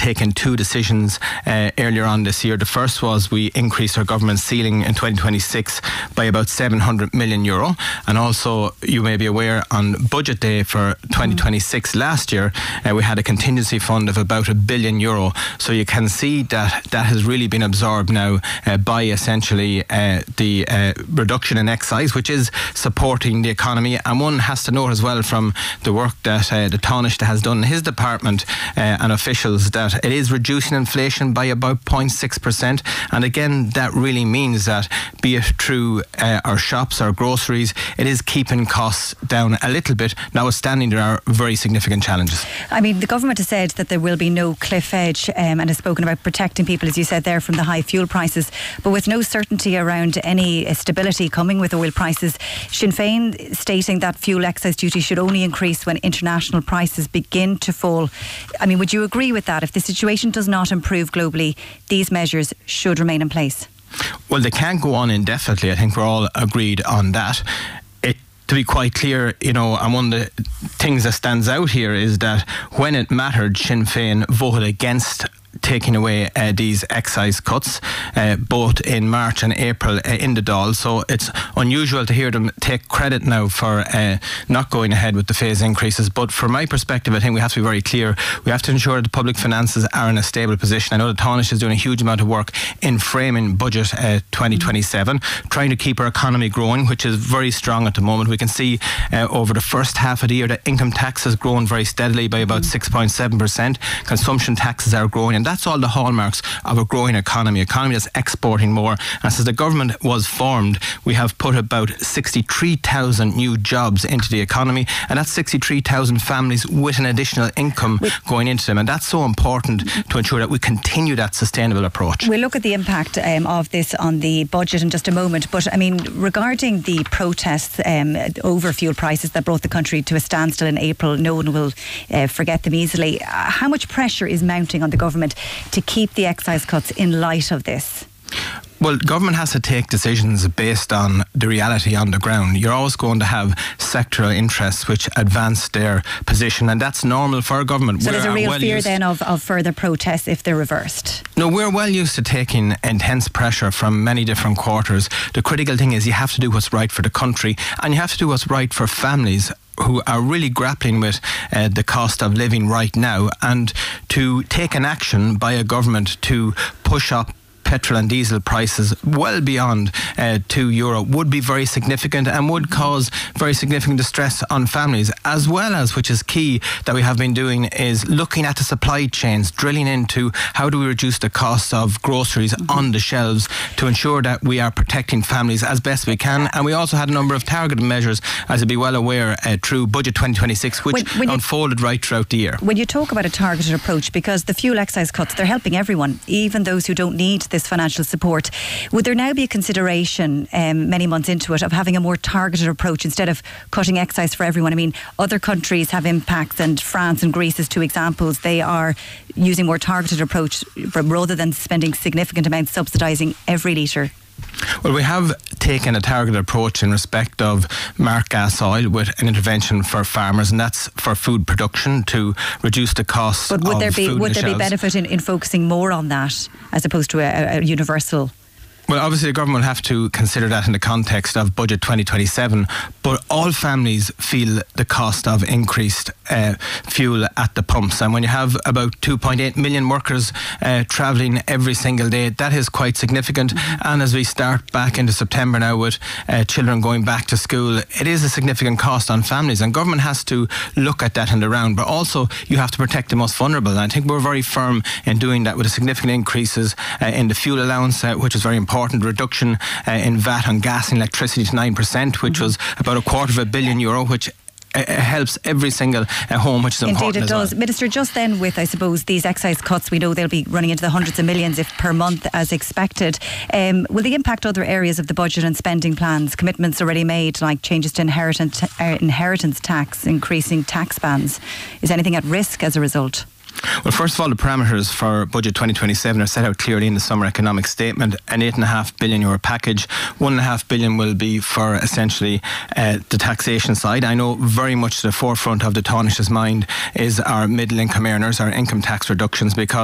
taken two decisions earlier on this year. The first was we increased our government ceiling in 2026 by about €700 million. And also, you may be aware, on budget day for 2026 last year, we had a contingency fund of about €1 billion. So you can see that that has really been absorbed now by essentially the reduction in excise, which is supporting the economy. And one has to note as well from the work that the Taoiseach has done in his department and officials that it is reducing inflation by about 0.6%. And again, that really means that, be it through our shops, our groceries, it is keeping costs down a little bit, notwithstanding there are very significant challenges. I mean, the government has said that there will be no cliff edge and has spoken about protecting people, as you said there, from the high fuel prices. But with no certainty around any stability coming with oil prices, Sinn Féin stating that fuel excise duty should only increase when international prices begin to fall. I mean, would you agree with that? If the situation does not improve globally, these measures should remain in place? Well, they can't go on indefinitely. I think we're all agreed on that. To be quite clear, and one of the things that stands out here is that when it mattered, Sinn Féin voted against taking away these excise cuts both in March and April in the Dáil. So it's unusual to hear them take credit now for not going ahead with the phase increases. But from my perspective, I think we have to be very clear. We have to ensure that the public finances are in a stable position. I know the Taoiseach is doing a huge amount of work in framing budget 2027, trying to keep our economy growing, which is very strong at the moment. We can see over the first half of the year that income tax has grown very steadily by about 6.7%. Consumption taxes are growing, and that's all the hallmarks of a growing economy that's exporting more. And since the government was formed, we have put about 63,000 new jobs into the economy, and that's 63,000 families with an additional income going into them. And that's so important to ensure that we continue that sustainable approach. We'll look at the impact of this on the budget in just a moment. But I mean, regarding the protests over fuel prices that brought the country to a standstill in April, no one will forget them easily. How much pressure is mounting on the government to keep the excise cuts in light of this? Well, government has to take decisions based on the reality on the ground. You're always going to have sectoral interests which advance their position, and that's normal for a government. So there's a real fear then of further protests if they're reversed? No, we're well used to taking intense pressure from many different quarters. The critical thing is you have to do what's right for the country, and you have to do what's right for families who are really grappling with the cost of living right now, and to take an action by a government to push up petrol and diesel prices well beyond €2 would be very significant and would cause very significant distress on families, as well as, which is key that we have been doing, is looking at the supply chains, drilling into how do we reduce the cost of groceries on the shelves to ensure that we are protecting families as best we can. And we also had a number of targeted measures, as you'll be well aware, through Budget 2026, which unfolded right throughout the year. When you talk about a targeted approach, because the fuel excise cuts, they're helping everyone, even those who don't need this financial support. Would there now be a consideration, many months into it, of having a more targeted approach instead of cutting excise for everyone? I mean, other countries have impacts, and France and Greece as two examples. They are using more targeted approach rather than spending significant amounts subsidising every litre. Well, we have taken a targeted approach in respect of marked gas oil with an intervention for farmers, and that's for food production to reduce the cost of food. But would there be benefit in focusing more on that as opposed to a universal? Well, obviously the government will have to consider that in the context of Budget 2027, but all families feel the cost of increased fuel at the pumps. And when you have about 2.8 million workers travelling every single day, that is quite significant. And as we start back into September now with children going back to school, it is a significant cost on families, and government has to look at that in the round. But also you have to protect the most vulnerable, and I think we're very firm in doing that with the significant increases in the fuel allowance, which is very important. Reduction in VAT on gas and electricity to 9%, which was about €250 million, which helps every single home, which is important. Indeed it does. Well. Minister, just then with, I suppose, these excise cuts, we know they'll be running into the hundreds of millions if per month as expected. Will they impact other areas of the budget and spending plans? Commitments already made, like changes to inheritance tax, increasing tax bans. Is anything at risk as a result? Well, first of all, the parameters for Budget 2027 are set out clearly in the Summer Economic Statement. An €8.5 billion package. €1.5 billion will be for essentially the taxation side. I know very much the forefront of the Taoiseach's mind is our middle income earners, our income tax reductions, because